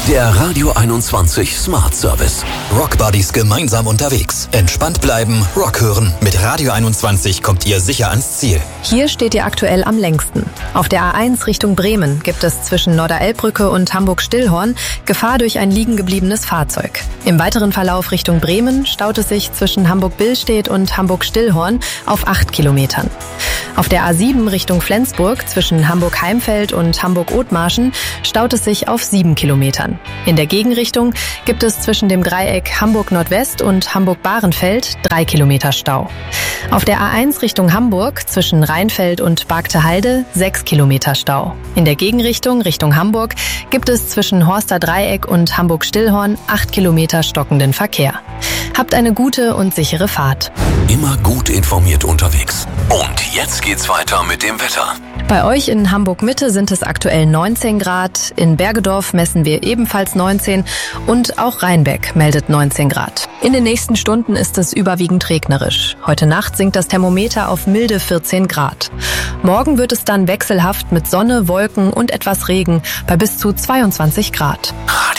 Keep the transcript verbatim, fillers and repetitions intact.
Der Radio einundzwanzig Smart Service. Rock Buddies gemeinsam unterwegs. Entspannt bleiben, Rock hören. Mit Radio einundzwanzig kommt ihr sicher ans Ziel. Hier steht ihr aktuell am längsten. Auf der A eins Richtung Bremen gibt es zwischen Norderelbbrücke und Hamburg-Stillhorn Gefahr durch ein liegen gebliebenes Fahrzeug. Im weiteren Verlauf Richtung Bremen staut es sich zwischen Hamburg-Billstedt und Hamburg-Stillhorn auf acht Kilometern. Auf der A sieben Richtung Flensburg zwischen Hamburg-Heimfeld und Hamburg-Othmarschen staut es sich auf sieben Kilometern. In der Gegenrichtung gibt es zwischen dem Dreieck Hamburg-Nordwest und Hamburg-Bahrenfeld drei Kilometer Stau. Auf der A eins Richtung Hamburg zwischen Rheinfeld und Bargteheide sechs Kilometer Stau. In der Gegenrichtung Richtung Hamburg gibt es zwischen Horster Dreieck und Hamburg-Stillhorn acht Kilometer stockenden Verkehr. Habt eine gute und sichere Fahrt. Immer gut informiert unterwegs. Und jetzt geht's weiter mit dem Wetter. Bei euch in Hamburg-Mitte sind es aktuell neunzehn Grad, in Bergedorf messen wir ebenfalls neunzehn und auch Rheinbeck meldet neunzehn Grad. In den nächsten Stunden ist es überwiegend regnerisch. Heute Nacht sinkt das Thermometer auf milde vierzehn Grad. Morgen wird es dann wechselhaft mit Sonne, Wolken und etwas Regen bei bis zu zweiundzwanzig Grad.